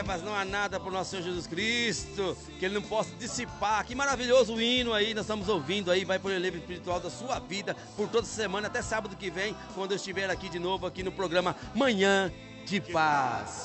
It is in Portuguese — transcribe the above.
trevas não há nada para o nosso Senhor Jesus Cristo, que Ele não possa dissipar. Que maravilhoso o hino aí, nós estamos ouvindo aí, vai por relevo espiritual da sua vida, por toda semana, até sábado que vem, quando eu estiver aqui de novo, aqui no programa Manhã de Paz.